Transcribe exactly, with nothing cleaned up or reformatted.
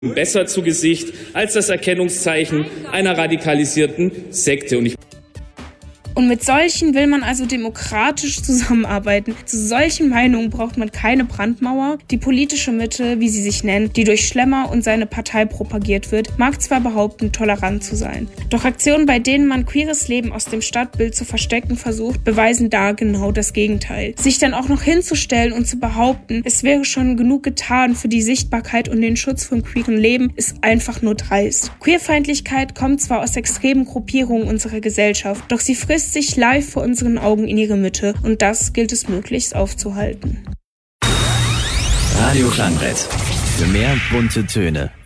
besser zu Gesicht als das Erkennungszeichen einer radikalisierten Sekte. Und ich Und mit solchen will man also demokratisch zusammenarbeiten. Zu solchen Meinungen braucht man keine Brandmauer. Die politische Mitte, wie sie sich nennt, die durch Schlemmer und seine Partei propagiert wird, mag zwar behaupten, tolerant zu sein. Doch Aktionen, bei denen man queeres Leben aus dem Stadtbild zu verstecken versucht, beweisen da genau das Gegenteil. Sich dann auch noch hinzustellen und zu behaupten, es wäre schon genug getan für die Sichtbarkeit und den Schutz von queeren Leben, ist einfach nur dreist. Queerfeindlichkeit kommt zwar aus extremen Gruppierungen unserer Gesellschaft, doch sie frisst sich live vor unseren Augen in ihre Mitte und das gilt es möglichst aufzuhalten. Radio Klangbrett. Für mehr bunte Töne.